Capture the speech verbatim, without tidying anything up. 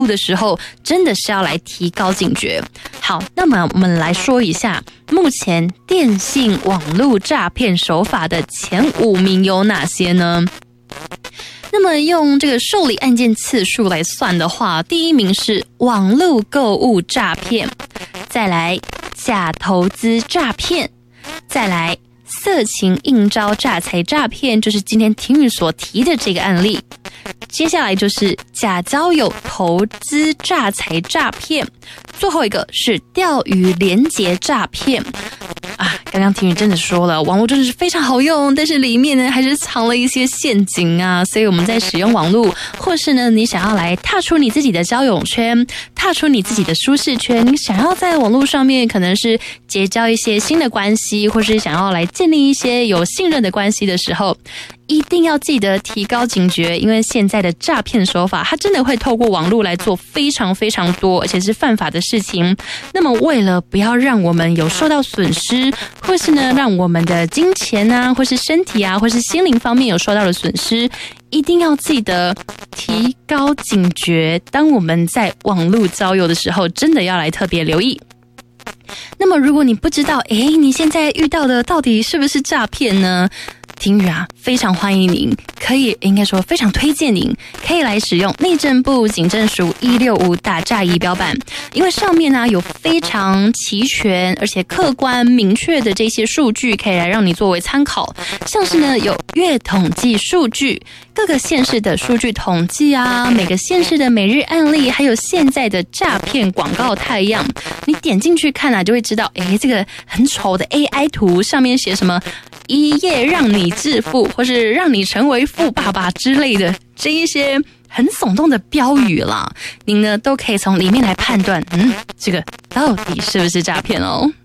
的时候真的是要来提高警觉。好，那么我们来说一下目前电信网络诈骗手法的前五名有哪些呢？那么用这个受理案件次数来算的话，第一名是网络购物诈骗，再来假投资诈骗，再来色情应招诈财诈骗，就是今天婷宇所提的这个案例。接下来就是假交友投资诈财诈骗，最后一个是钓鱼连结诈骗。啊，刚刚婷宇真的说了，网络真的是非常好用，但是里面呢还是藏了一些陷阱啊，所以我们在使用网络，或是呢你想要来踏出你自己的交友圈，踏出你自己的舒适圈，你想要在网络上面可能是结交一些新的关系，或是想要来建立一些有信任的关系的时候，一定要记得提高警觉，因为现在的诈骗手法它真的会透过网络来做非常非常多而且是犯法的事情。那么为了不要让我们有受到损失，或是呢让我们的金钱啊或是身体啊或是心灵方面有受到的损失，一定要记得提高警觉，当我们在网络交友的时候真的要来特别留意。那么如果你不知道诶你现在遇到的到底是不是诈骗呢，婷宇啊，非常欢迎您，可以应该说非常推荐您，可以来使用内政部警政署一六五打诈仪表板，因为上面呢有非常齐全而且客观明确的这些数据，可以来让你作为参考。像是呢有月统计数据，各个县市的数据统计啊，每个县市的每日案例，还有现在的诈骗广告太阳，你点进去看啊，就会知道，诶，这个很丑的 A I 图上面写什么一夜让你致富，或是让你成为富爸爸之类的这一些很耸动的标语啦，您呢都可以从里面来判断，嗯，这个到底是不是诈骗哦。